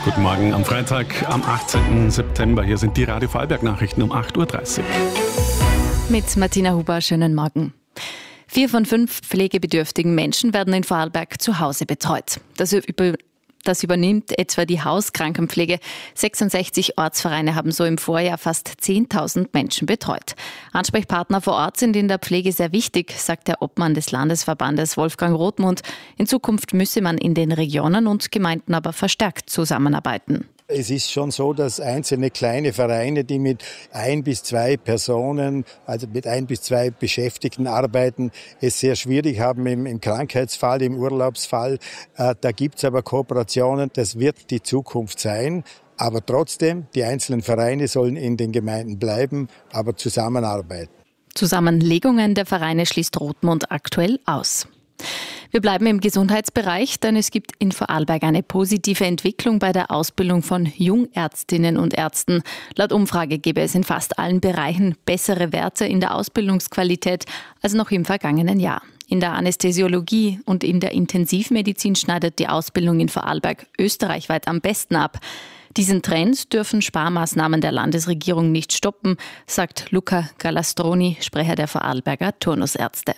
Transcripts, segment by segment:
Guten Morgen am Freitag, am 18. September. Hier sind die Radio Vorarlberg-Nachrichten um 8.30 Uhr. Mit Martina Huber, schönen Morgen. 4 von 5 pflegebedürftigen Menschen werden in Vorarlberg zu Hause betreut. Das übernimmt etwa die Hauskrankenpflege. 66 Ortsvereine haben so im Vorjahr fast 10.000 Menschen betreut. Ansprechpartner vor Ort sind in der Pflege sehr wichtig, sagt der Obmann des Landesverbandes Wolfgang Rothmund. In Zukunft müsse man in den Regionen und Gemeinden aber verstärkt zusammenarbeiten. Es ist schon so, dass einzelne kleine Vereine, die mit 1 bis 2 Personen, also mit 1 bis 2 Beschäftigten arbeiten, es sehr schwierig haben im Krankheitsfall, im Urlaubsfall. Da gibt es aber Kooperationen, das wird die Zukunft sein. Aber trotzdem, die einzelnen Vereine sollen in den Gemeinden bleiben, aber zusammenarbeiten. Zusammenlegungen der Vereine schließt Rothmund aktuell aus. Wir bleiben im Gesundheitsbereich, denn es gibt in Vorarlberg eine positive Entwicklung bei der Ausbildung von Jungärztinnen und Ärzten. Laut Umfrage gäbe es in fast allen Bereichen bessere Werte in der Ausbildungsqualität als noch im vergangenen Jahr. In der Anästhesiologie und in der Intensivmedizin schneidet die Ausbildung in Vorarlberg österreichweit am besten ab. Diesen Trend dürfen Sparmaßnahmen der Landesregierung nicht stoppen, sagt Luca Galastroni, Sprecher der Vorarlberger Turnusärzte.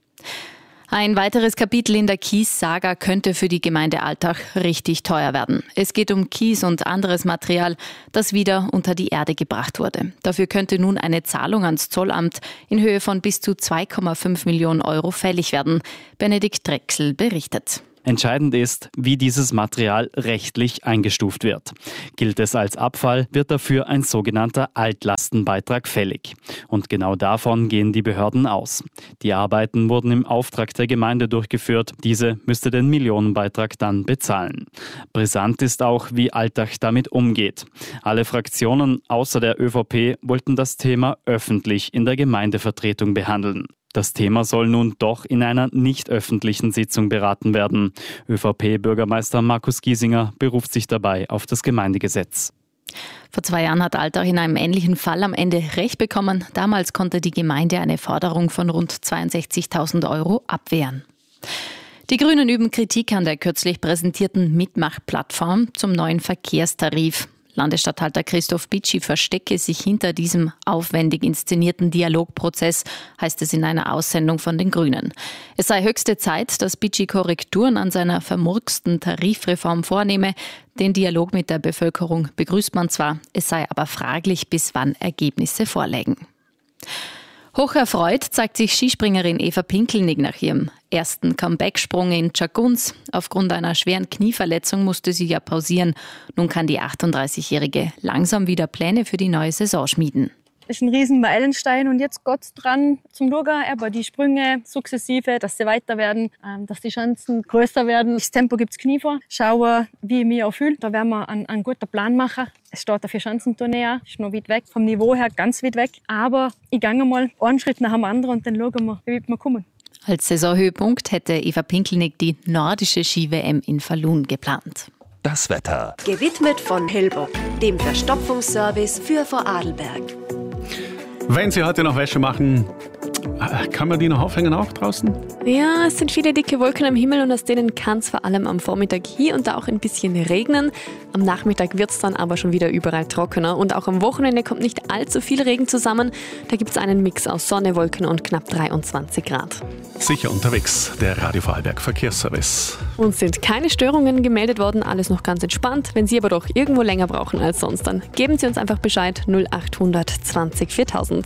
Ein weiteres Kapitel in der Kies-Saga könnte für die Gemeinde Altach richtig teuer werden. Es geht um Kies und anderes Material, das wieder unter die Erde gebracht wurde. Dafür könnte nun eine Zahlung ans Zollamt in Höhe von bis zu 2,5 Millionen Euro fällig werden. Benedikt Drechsel berichtet. Entscheidend ist, wie dieses Material rechtlich eingestuft wird. Gilt es als Abfall, wird dafür ein sogenannter Altlastenbeitrag fällig. Und genau davon gehen die Behörden aus. Die Arbeiten wurden im Auftrag der Gemeinde durchgeführt. Diese müsste den Millionenbeitrag dann bezahlen. Brisant ist auch, wie Altach damit umgeht. Alle Fraktionen außer der ÖVP wollten das Thema öffentlich in der Gemeindevertretung behandeln. Das Thema soll nun doch in einer nicht öffentlichen Sitzung beraten werden. ÖVP-Bürgermeister Markus Giesinger beruft sich dabei auf das Gemeindegesetz. Vor 2 Jahren hat Altach in einem ähnlichen Fall am Ende Recht bekommen. Damals konnte die Gemeinde eine Forderung von rund 62.000 Euro abwehren. Die Grünen üben Kritik an der kürzlich präsentierten Mitmach-Plattform zum neuen Verkehrstarif. Landesstatthalter Christoph Bitschi verstecke sich hinter diesem aufwendig inszenierten Dialogprozess, heißt es in einer Aussendung von den Grünen. Es sei höchste Zeit, dass Bitschi Korrekturen an seiner vermurksten Tarifreform vornehme. Den Dialog mit der Bevölkerung begrüßt man zwar, es sei aber fraglich, bis wann Ergebnisse vorlägen. Hocherfreut zeigt sich Skispringerin Eva Pinkelnig nach ihrem ersten Comeback-Sprung in Tschagguns. Aufgrund einer schweren Knieverletzung musste sie ja pausieren. Nun kann die 38-Jährige langsam wieder Pläne für die neue Saison schmieden. Das ist ein riesen Meilenstein und jetzt geht's dran zum Schauen, aber die Sprünge sukzessive, dass sie weiter werden, dass die Chancen größer werden. Das Tempo gibt's Knie vor. Schauen, wie ich mich auch fühle. Da werden wir einen guten Plan machen. Es steht ein 4-Schanzentournee an, ist noch weit weg, vom Niveau her ganz weit weg. Aber ich gehe mal einen Schritt nach dem anderen und dann schauen wir, wie weit wir kommen. Als Saisonhöhepunkt hätte Eva Pinkelnig die nordische Ski-WM in Falun geplant. Das Wetter. Gewidmet von Hellbock, dem Verstopfungsservice für Vorarlberg. Wenn Sie heute noch Wäsche machen, kann man die noch aufhängen auch draußen? Ja, es sind viele dicke Wolken am Himmel und aus denen kann es vor allem am Vormittag hier und da auch ein bisschen regnen. Am Nachmittag wird es dann aber schon wieder überall trockener und auch am Wochenende kommt nicht allzu viel Regen zusammen. Da gibt es einen Mix aus Sonne, Wolken und knapp 23 Grad. Sicher unterwegs, der Radio Vorarlberg Verkehrsservice. Uns sind keine Störungen gemeldet worden, alles noch ganz entspannt. Wenn Sie aber doch irgendwo länger brauchen als sonst, dann geben Sie uns einfach Bescheid 0800 20 4000.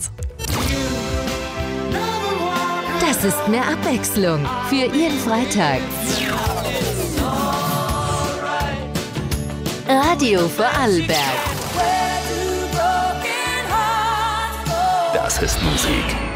Das ist mehr Abwechslung für Ihren Freitag. Radio Vorarlberg. Das ist Musik.